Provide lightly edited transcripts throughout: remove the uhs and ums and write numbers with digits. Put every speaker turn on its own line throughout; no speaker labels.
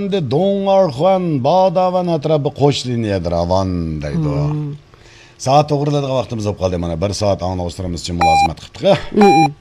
Şimdi Dongarxan, Bağdavan atrafı qo'sh liniyadir avan deydi o. Saat to'g'rilaydigan vaqtimiz bo'lib qoldi mana 1 soat anglashtiramiz uchun mulozimat qildik.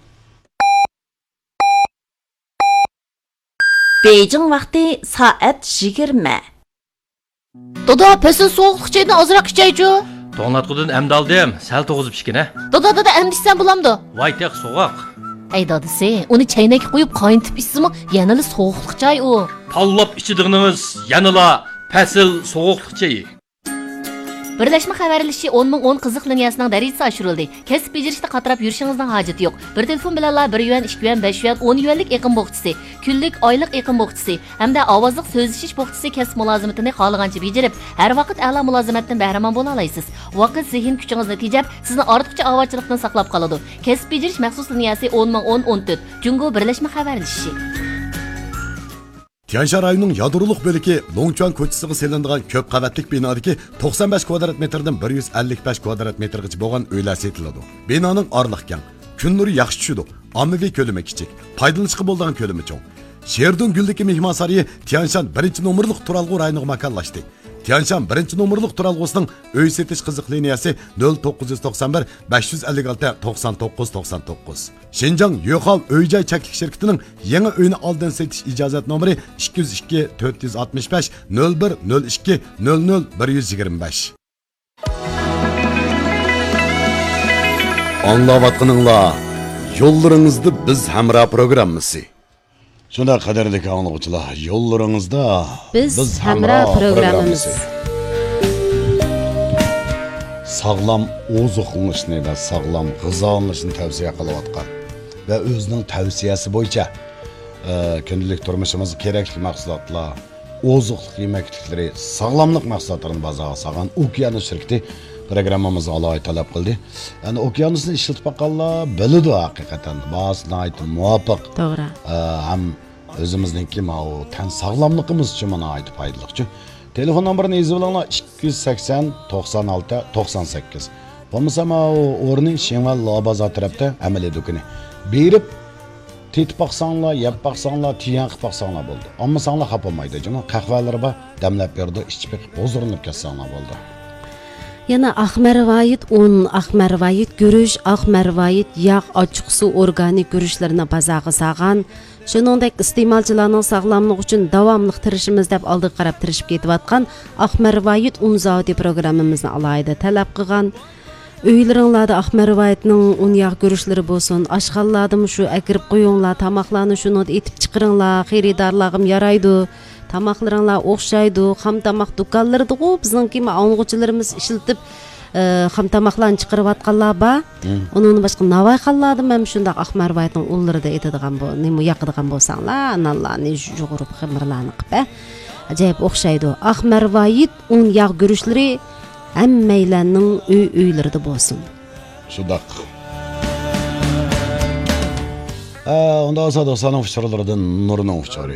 Beijing vaqti soat 20.
Doda, pesin soğuqluq çaydan azırak içeycu.
To'nglatqudan amda oldim, sal to'g'izib ichgina.
Doda, emdişsen bulamdı.
Voy tek so'g'oq.
Ey dadisi, onu çaynak koyup kaynatib içsimi, yanılı soğuqluq çay o.
Pallab ichidig'inimiz yanıla pasil so'g'oqliq chayi.
Birleşme xabarlashi 10 qiziq liniyasining darajasi oshirildi. Kasb bejarishda qatirab yurishingizning hojati yo'q. Bir telefon bilan 1 yuan, 2 yuan, 5 yuan, 10 yuanlik eqim bo'qchisi, kunlik, oylik eqim bo'qchisi hamda ovozliq so'zlashish bo'qchisi kasb mulozimatini xohlagancha bejarib, har vaqt a'lo mulozimatdan bahramand bo'la olasiz. Vaqt zehn kuchingizni tejab, sizni ortiqcha ovochlikdan saqlab qoladi. Kasb bejarish maxsus liniyasi 10 Jungo birlashma xabarlashi.
Tianshan rayonunun yadroluk bölüki Longchuan ko'chasiga selindigan ko'p qavatlik binodagi 95 kvadrat metrdan 155 kvadrat metrgacha bo'lgan uylar setiladi. Binoning orliq keng, kun nuri yaxshi tushadi. Ommaviy ko'lami kichik, foydalanishga bo'ladigan ko'lami cho'ng. Sherdun Guldagi mehmon saroyi Tianshan 1-nomerlik turalg'u rayoniga makonlashdi. Tianshan 1-nomerlik turalg'usining uy setish qiziq liniyasi 0991 556 9999. Şinjan Yo'qol uy-joy chaklik shirkatining yangi uyni oldin setish ijozat nomeri 202 465 01 02 00 125. Anlavatqıninglar, yo'llaringizda biz hamra programmasi. Shunda qadrli anglag'uchilar, yo'llaringizda
biz hamra programmasi.
Sağlam ozuqlanishni va sağlam g'izolanishni tavsiya qilayotgan va o'zining tavsiyasi bo'yicha kundalik turmushimizga kerakli mahsulotlar, ozuqlik yemekliklari, sağlamlik mahsulotlarini bozorga solgan Okeanos shirkati programmamızı alayı talep qildi. Yani Okeanosni ishlatib baqqanlar biladi haqiqatan. Ba'zida aytib muvofiq.
To'g'ri.
Ham o'zimizningki o tan sog'lomligimiz uchun mana aytib foydaliqchi. Telefon nomerini yozib olinglar 280 96 98. Bo'lmasa o'rning Shimol Lobazor tarafda amaliy do'koni. Berib tetib baqsanglar, yeb baqsanglar, tiyan qilib baqsanglar bo'ldi. Ammo sanglar xafa bo'lmaydi. Juma qahvalar bor, damlab berdi, ichib huzurlanib ketsanglar bo'ldi.
Yana Ahmervayit un, Ahmervayit görüş, Ahmervayit yağ açıq su organik görüşlərinə bazağı sağan, shuningdek iste'molchilarning sog'lomligi uchun davomli tirishimiz deb oldiga qarab tirishib ketayotgan Ahmervayit un zavodi programmamizni alayida talab qilgan. Uylaringlarda Ahmervayitning un yağ görüşləri bo'lsin, oshxonalarda shu akirib qo'yinglar, tamoqlarni shuni etib chiqaringlar, xaridorlarga yaraydi. Tamoqlaringlar o'xshaydi, xam tamoq do'konlarida bizningki anglag'uchilarimiz ishlatib xam tamoqlarni chiqarayotganlar bor. Uning boshqa navoiyxonlarda ham shunday Ahmervayitning unlarida etadigan bu, nima yoqadigan bo'lsanglar, analarni yug'urib xamirlarni qilib, ajoyib o'xshaydi. Ahmervayit un yog' guruchlari hammalarning uylarida bo'lsin.
Shundoq. Onda olsa 90 uçurlardan Nur'un uçuru.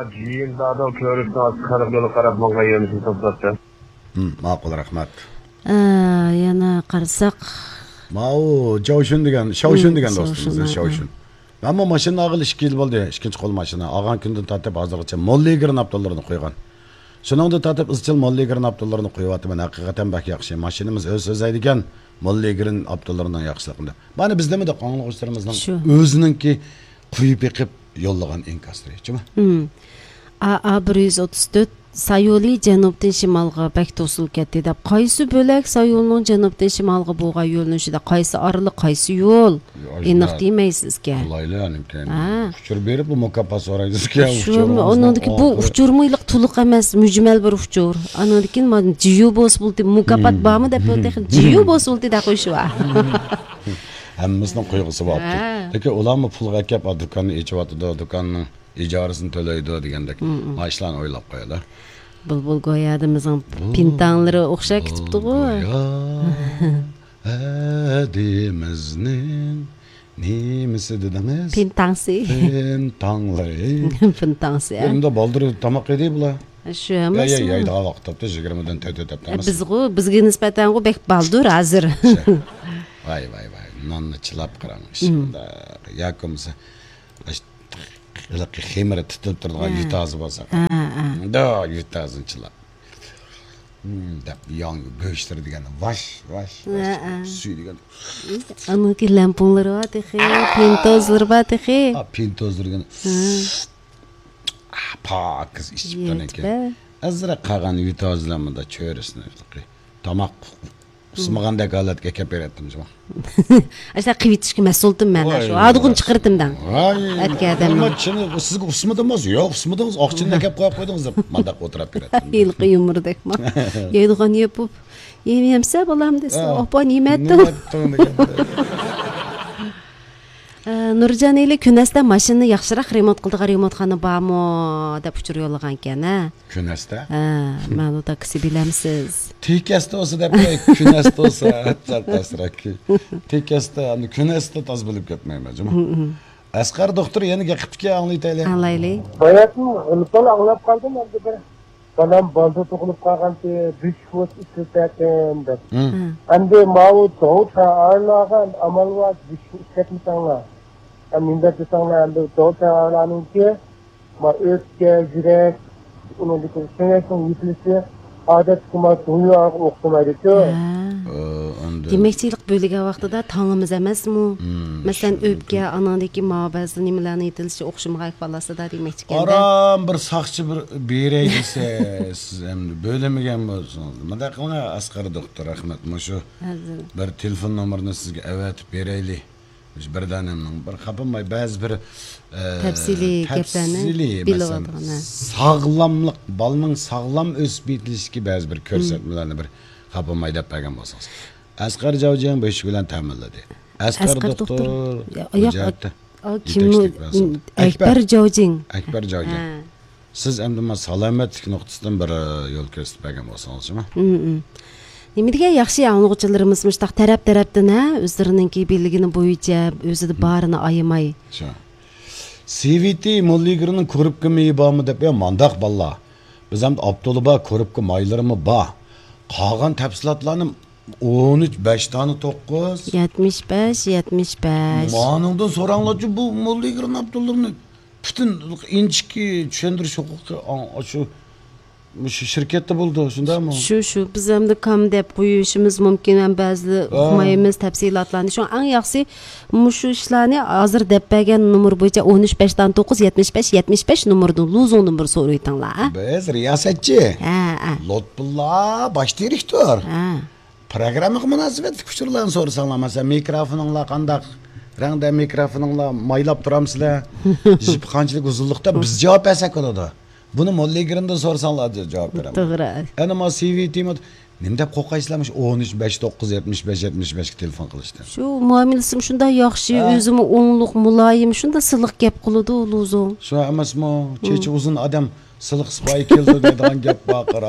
Ma'qul, rahmat.
Yana qarasak.
Ma'u Javshun degan do'stimiz, Javshun. Ben bu maşını ağıl 2 yil bo'ldi, ikkinchi qo'l mashina. Ag'an kundan tatib hozirgacha Molliger naftallarini qo'ygan. Shuningda tatib izchil Molliger naftallarini qo'yapman. Haqiqatan bak yaxshi. Mashinamiz o'z o'zaydigan Molliger'in naftalaridan yaxshiligida. Bani biz nima de qonunchilarimizning o'zininki quyib yiqib yo'llagan inkastirchimi?
AA 134 Sayoli janubdan shimolga bak to'sil ketdi deb qaysi bo'lak Sayolning janubdan shimolga bo'lgan yo'linishida qaysi oraliq qaysi yo'l aniq deymsizga.
Qolayli imkon. Uchur berib bu mukofot so'raysizga.
Uningki bu uchurmoyliq to'liq emas, mujmal bir uchur. Anindiki jiyo bos bo'ldi, mukofot bormi deb o'tib jiyo bos bo'ldi deb qo'yishwa.
Hammasini qo'yg'isi bo'pti. Lekin ularni pulga kelib do'konni echyapti, do'konning ijarasini to'laydi degandek mashlarni o'ylab qo'yadi.
Bulbul go'yadimizning pintanglari o'xshab ketibdi-ku.
Adimizning nimasi dedimiz?
Pintangsi.
Pintangsi. Bunda baldır tamoq edi bular.
Shu emas.
Yayda vaqtda 20dan taytayapmiz.
Bizga nisbatan bek baldur hozir.
Vay. Nonni chilab qarang. Shunda yakumsa iliq xemiri titilib turadigan yutazi bo'lsa. Da yutazınchilar. Deb yang go'shtlar degan vash suy degan.
Aniki lamponlar var texi, pintozlar var texi.
Pintozlar degan. Pakız içib ekan. Azra qolgan yutazlarmida cho'risini. Tamoq usmaganda holatga kelib beratdim juma.
Asa qivitishga mas'uldim men shu. Adug'un chiqirtimdan. Atkadim.
Sizga usmadingiz? Yo'q, usmadingiz. Oqchinda kelib qo'yib qo'ydingiz deb mandaq o'tirib beratdim.
Yilqi yumurdakman. Yeydigan yepib, yemeyamsa bolam desa, opa nimetdi. Nurjan eli Kunasda mashinani yaxshiroq remont qildigan remontxona bormi deb uchur yo'llagan ekan, ha?
Kunasda?
Men u taksi bilamsiz.
Tekasda olsa deb Kunasda olsa tasrak. Tekasda, ani Kunasda toz bilib ketmayman, juma. Asqar doktor yana gapga anglaytayli.
Anglayli.
Bayatni unutib anglab qoldim endi bir. Balam balda to'qilib qolganti 5 foot ishlatyapman deb. Endi mau to'g'ri arlagan amalga ishlatmasanglar. Menda desanglar endi to'g'ri arlaninki ma o'tga yurak uni sensin yitlisi odat kuma dunyo o'qitmaydi-ku.
Demekçilik bölügen vaqtida tangimiz emasmi? Masalan, o'pga, anandagi ma'bazda nimalarni aytilishi o'xshamag'ay falasida demekçi ekan.
Aram bir saqchi bir beray desa, siz endi bo'lmagan bo'lsangiz. Menda qilgan Asqar doktor rahmat, mushu bir telefon nomerini sizga avatib beraylik. Biz birdanimning bir xapamay ba'zi bir
tafsili gaplarni biladigan.
Sog'lomlik, bolaning sog'lom o'sib yetilishiga ba'zi bir ko'rsatmalarni bir xapamay deb bergan bo'lsangiz. Asqar Javjiyan bu ish bilan ta'minladi. Asqar doktor kim? Akbar Javjin. Akbar Javjin. Siz endi men salomatlik nuqtasidan bir yo'l ko'rsatib bergan bo'lsangiz-mi?
Nimaga yaxshi anglag'uchilarimiz mushtaq taraf-tarafdan o'zlarining billigini bo'yicha o'zida barini ayamay.
Shu. CVT Molligrining ko'ribki meyi bormi deb mandaq balla. Biz ham Abdulba ko'ribki maylarimi bor. Qolgan tafsilotlarni 13 tane 9 75. Maningdan so'ranglarchi bu Molligrin Abdullahni bütün inchki tushuntirish huquqi shu shirkatda bo'ldi, shundaymi?
Shu biz ham da kam deb qo'yishimiz mumkin, ham ba'zi uqmaymiz tafsilotlarni. Shu eng yaxshi shu ishlarni hozir deb bergan nomer bo'yicha 13 dan 9 75 nomerdan luzon nomer so'raytinglar.
Biz riyosatchi. Lotbulla bosh direktor. Programmaga munosabatli kuchurlarni so'rasanglar, masalan, mikrofoninglar qandaq, rangda mikrofoninglar maylab turamsizlar, jip qanchalik uzunlikda biz javob bersak bo'ladi. Buni Molligrinda so'rasanglar javob beraman.
To'g'ri.
Ana ma CVT nima deb qo'rqaysizlarmish 13 59 75 ga telefon qilishdan.
Shu muomalasim shunday yaxshi, o'zimi o'nliq muloyim, shunda siliq gap qiladi Luzon.
Shu emasmi? Checha uzun odam siliq sipoyi keldi deydigan gap baqira.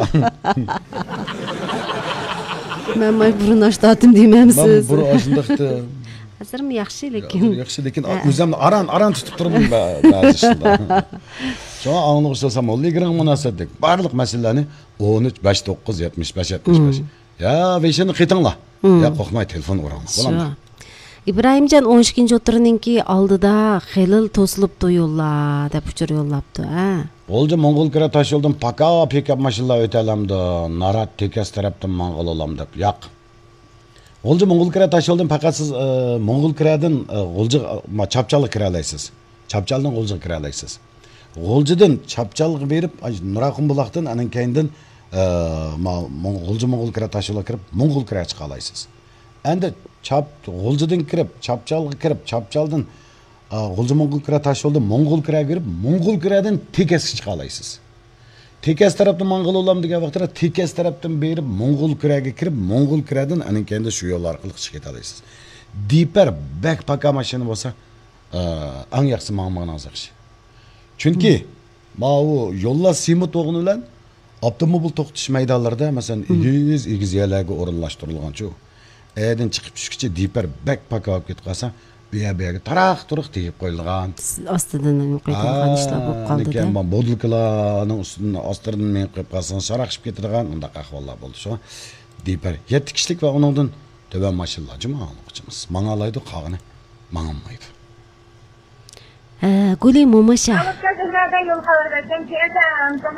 Men may burun ochdim deymamsiz.
Men burun ochdiqdi.
Hozirmi yaxshi lekin.
Yaxshi lekin o'zimni aran tutib turibman ba'zi ishlarda. Şuna anlaşılsa Molligrin münasebetlik. Barlık meselelerini 13 59 75. Ya beşini qitingla. Ya qo'rqmay telefon uranglar.
İbrahimcan 12-ci o'tirininki oldida xelil to'silibdi yo'llar deb uchur yo'llabdi, ha.
Olja Mongol kira tash yo'ldan paka pikap mashinalar o'talamdi. Narat tekas tarafdan Mongol olam deb. Yo'q. Olja Mongol kira tash yo'ldan faqat siz Mongol kiradan Olja chapchalik kira olasiz. Chapchaldan Olja kira olasiz. G'oljidan chapchalik berib, Nuraqin buloqdan anan keyindan Mongol kira tashyo'la kirib, Mongol kira chiqa olasiz. Endi G'oljidan kirib, chapchalga kirib, chapchaldan Mongol kira tashyo'lda Mongol kira kirib, Mongol kiradan tekas chiqa olasiz. Tekas tarafdan Mongol olam degan vaqtda tekas tarafdan berib, Mongol kiraga kirib, Mongol kiradan anan keyinda shu yo'l orqali chiqib keta olasiz. Deeper backpack mashina bo'lsa, eng yaxshi ma'nosi yaxshi. Çünkü bu yo'llar simit o'g'ini bilan avtomobil to'xtatish maydonlarida masalan egiz yerlarga o'rinlashtirilgan-ku. E'dan chiqib tushguncha deeper backpack olib ketib qolsa, bu yerga taraq-turuq tegib qo'yilgan.
Ostidan qo'yilgan ishlar bo'lib qoldi.
Lekin bu bodulkalarning ustidan ostidan men qo'yib qolsam, sharaqshib ketadigan unda ahvollar bo'ldi. Shu deeper 7 kishilik va uningdan to'ban mashinalar jimo'chiimiz. Mangalaydi qog'ini, mangamaydi.
Guli Momasha.
Alıp gözlerden yol kalır. Ben